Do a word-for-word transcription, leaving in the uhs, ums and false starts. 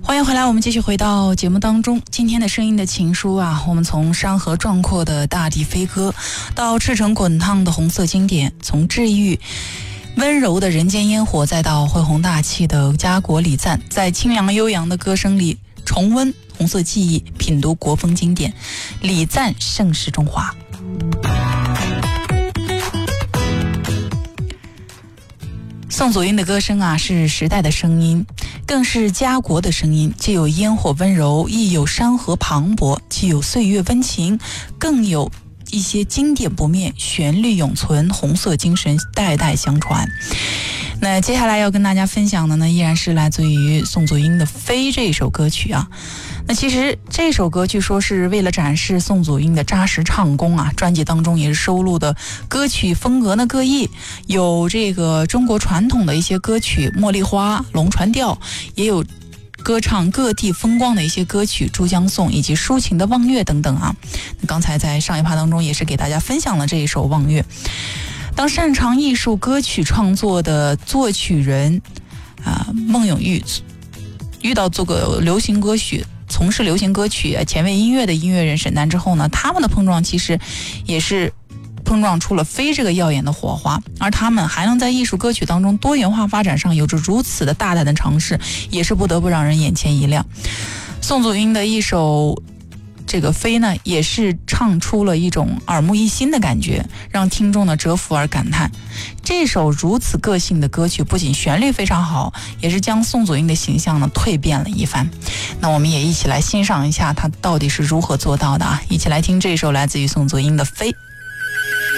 欢迎回来，我们继续回到节目当中。今天的声音的情书啊，我们从山河壮阔的大地飞歌，到赤诚滚烫的红色经典，从治愈温柔的人间烟火，再到恢宏大气的家国礼赞，在清凉悠扬的歌声里重温红色记忆，品读国风经典，礼赞盛世中华。宋祖英的歌声啊，是时代的声音，更是家国的声音，既有烟火温柔，亦有山河磅礴，既有岁月温情，更有一些经典不灭，旋律永存，红色精神代代相传。那接下来要跟大家分享的呢，依然是来自于宋祖英的《飞》这一首歌曲啊。那其实这首歌据说是为了展示宋祖英的扎实唱功啊，专辑当中也是收录的歌曲风格呢各异，有这个中国传统的一些歌曲《茉莉花》《龙船调》，也有歌唱各地风光的一些歌曲《珠江颂》以及抒情的《望月》等等啊。那刚才在上一趴当中也是给大家分享了这一首《望月》。当擅长艺术歌曲创作的作曲人啊孟永玉遇到做个流行歌曲从事流行歌曲前卫音乐的音乐人沈丹之后呢，他们的碰撞其实也是碰撞出了飞这个耀眼的火花，而他们还能在艺术歌曲当中多元化发展上有着如此的大胆的尝试，也是不得不让人眼前一亮。宋祖英的一首这个飞呢，也是唱出了一种耳目一新的感觉，让听众呢折服而感叹。这首如此个性的歌曲不仅旋律非常好，也是将宋祖英的形象呢蜕变了一番。那我们也一起来欣赏一下她到底是如何做到的啊！一起来听这首来自于宋祖英的《飞》。